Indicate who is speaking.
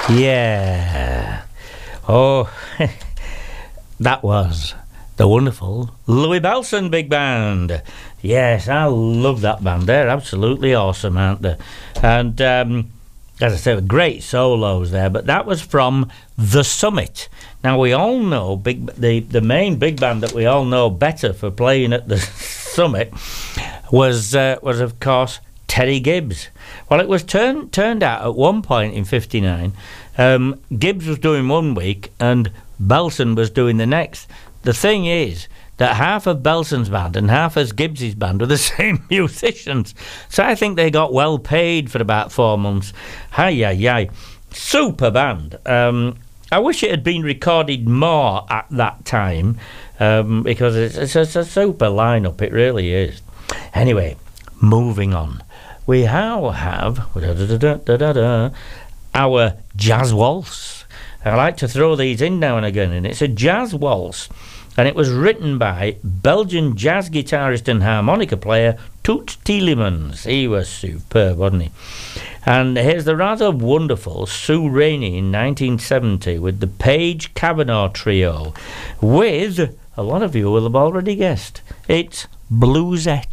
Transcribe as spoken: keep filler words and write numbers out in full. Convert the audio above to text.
Speaker 1: Yeah. Oh, that was the wonderful Louis Bellson Big Band. Yes, I love that band. They're absolutely awesome, aren't they? And um, as I said, great solos there. But that was from The Summit. Now we all know big the the main big band that we all know better for playing at the Summit was uh, was of course Terry Gibbs. Well, it was turned turned out at one point in fifty-nine, um, Gibbs was doing one week and Bellson was doing the next. The thing is that half of Belson's band and half of Gibbs's band were the same musicians, so I think they got well paid for about four months. Hi, hi, hi. Super band. Um, I wish it had been recorded more at that time, um, because it's, it's, it's a super lineup. It really is. Anyway, moving on. We now have da, da, da, da, da, da, our jazz waltz. I like to throw these in now and again, and it's a jazz waltz, and it was written by Belgian jazz guitarist and harmonica player Toet Tielemans. He was superb, wasn't he? And here's the rather wonderful Sue Rainey in nineteen seventy with the Page Kavanaugh Trio, with, a lot of you will have already guessed, it's Bluesette.